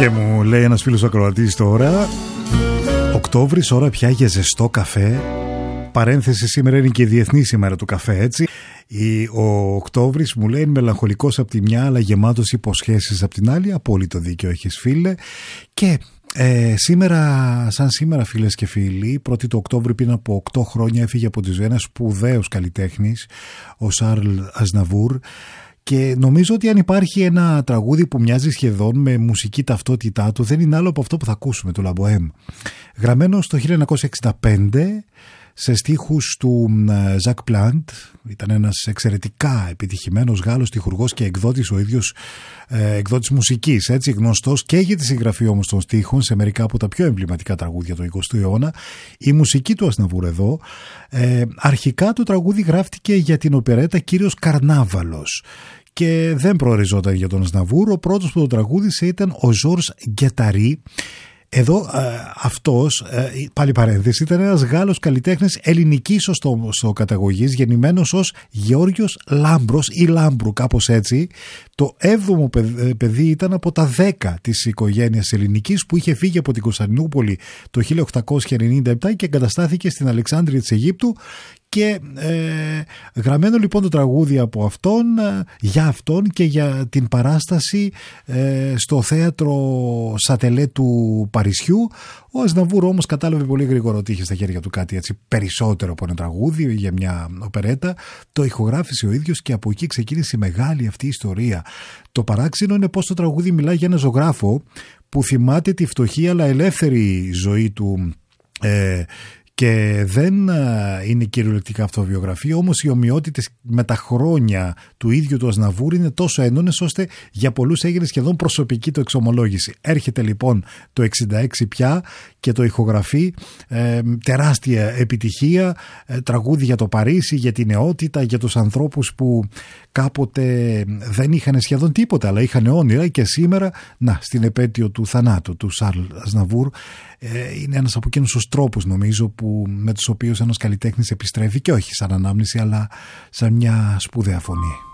Και μου λέει ένας φίλος ακροατής τώρα, Οκτώβρης, ώρα πια για ζεστό καφέ. Παρένθεση, σήμερα είναι και η Διεθνή ημέρα του καφέ, έτσι. Ο Οκτώβρης, μου λέει, είναι μελαγχολικός από τη μια, αλλά γεμάτος υποσχέσεις από την άλλη. Απόλυτο δίκιο έχεις, φίλε. Και σήμερα, φίλες και φίλοι, 1η του Οκτώβρη πριν από 8 χρόνια έφυγε από τη ζωή ένας σπουδαίος καλλιτέχνης, ο Σαρλ Αζναβούρ. Και νομίζω ότι αν υπάρχει ένα τραγούδι που μοιάζει σχεδόν με μουσική ταυτότητά του, δεν είναι άλλο από αυτό που θα ακούσουμε, το La Bohème. Γραμμένο το 1965 σε στίχους του Ζακ Πλάντ, ήταν ένας εξαιρετικά επιτυχημένος Γάλλος στιχουργός και εκδότης, ο ίδιος εκδότης μουσικής, έτσι, γνωστός και για τη συγγραφή όμως των στίχων σε μερικά από τα πιο εμβληματικά τραγούδια του 20ου αιώνα. Η μουσική του Αζναβούρ εδώ, αρχικά το τραγούδι γράφτηκε για την οπερέτα Κύριος Καρνάβαλος και δεν προοριζόταν για τον Αζναβούρ. Ο πρώτος που το τραγούδισε ήταν ο Ζορζ Γκεταρί. Εδώ αυτός, πάλι παρένθεση, ήταν ένας Γάλλος καλλιτέχνης ελληνικής καταγωγής, γεννημένος ως Γεώργιος Λάμπρος ή Λάμπρου, κάπως έτσι. Το 7ο παιδί ήταν από τα 10 της οικογένειας ελληνικής που είχε φύγει από την Κωνσταντινούπολη το 1897 και εγκαταστάθηκε στην Αλεξάνδρεια της Αιγύπτου. Και γραμμένο λοιπόν το τραγούδι από αυτόν, για αυτόν και για την παράσταση στο θέατρο Σατελέ του Παρισιού. Ο Αζναβούρ όμως κατάλαβε πολύ γρήγορα ότι είχε στα χέρια του κάτι έτσι περισσότερο από ένα τραγούδι για μια οπερέτα. Το ηχογράφησε ο ίδιος και από εκεί ξεκίνησε η μεγάλη αυτή ιστορία. Το παράξενο είναι πως το τραγούδι μιλάει για ένα ζωγράφο που θυμάται τη φτωχή αλλά ελεύθερη ζωή του και δεν είναι κυριολεκτικά αυτοβιογραφία, όμως οι ομοιότητες με τα χρόνια του ίδιου του Αζναβούρ είναι τόσο έντονες ώστε για πολλούς έγινε σχεδόν προσωπική το εξομολόγηση. Έρχεται λοιπόν το 66 πια και το ηχογραφεί, τεράστια επιτυχία, τραγούδι για το Παρίσι, για την νεότητα, για τους ανθρώπους που κάποτε δεν είχαν σχεδόν τίποτα αλλά είχαν όνειρα και σήμερα, στην επέτειο του θανάτου του Σαρλ Αζναβούρ, είναι ένας από εκείνους τους τρόπους νομίζω με τους οποίους ένας καλλιτέχνης επιστρέφει και όχι σαν ανάμνηση αλλά σαν μια σπουδαία φωνή.